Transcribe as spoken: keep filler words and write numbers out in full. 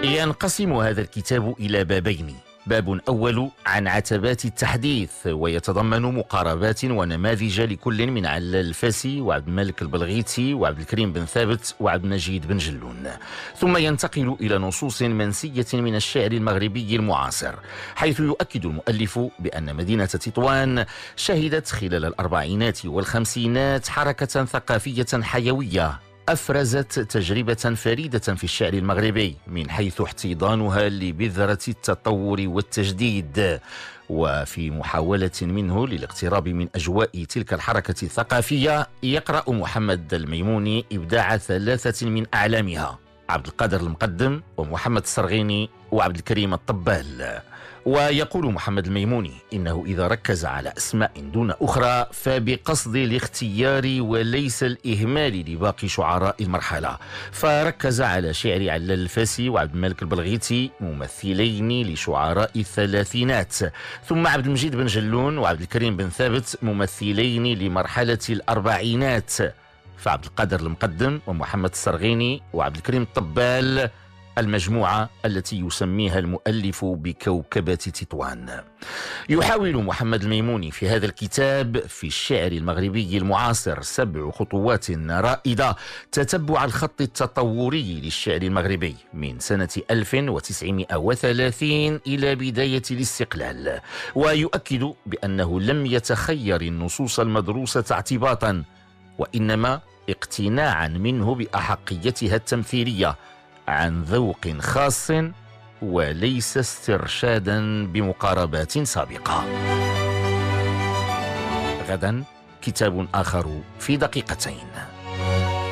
ينقسم هذا الكتاب إلى بابين. باب أول عن عتبات التحديث، ويتضمن مقاربات ونماذج لكل من علال الفاسي وعبد الملك البلغيتي وعبد الكريم بن ثابت وعبد المجيد بن جلون. ثم ينتقل إلى نصوص منسية من الشعر المغربي المعاصر، حيث يؤكد المؤلف بأن مدينة تطوان شهدت خلال الأربعينات والخمسينات حركة ثقافية حيوية أفرزت تجربة فريدة في الشعر المغربي من حيث احتضانها لبذرة التطور والتجديد، وفي محاولة منه للاقتراب من أجواء تلك الحركة الثقافية يقرأ محمد الميموني إبداع ثلاثة من أعلامها: عبد القادر المقدم ومحمد الصرغيني وعبد الكريم الطبال. ويقول محمد الميموني إنه إذا ركز على أسماء دون أخرى فبقصد الاختيار وليس الإهمال لباقي شعراء المرحلة، فركز على شعر علال الفاسي وعبد الملك البلغيتي ممثلين لشعراء الثلاثينات، ثم عبد المجيد بن جلون وعبد الكريم بن ثابت ممثلين لمرحلة الأربعينات، فعبد القادر المقدم ومحمد الصرغيني وعبد الكريم الطبال المجموعة التي يسميها المؤلف بكوكبة تطوان. يحاول محمد الميموني في هذا الكتاب في الشعر المغربي المعاصر سبع خطوات رائدة تتبع الخط التطوري للشعر المغربي من سنة ألف وتسعمائة وثلاثين إلى بداية الاستقلال، ويؤكد بأنه لم يتخير النصوص المدروسة اعتباطا، وإنما اقتناعا منه بأحقيتها التمثيلية عن ذوق خاص وليس استرشادا بمقاربات سابقة. غدا كتاب آخر في دقيقتين.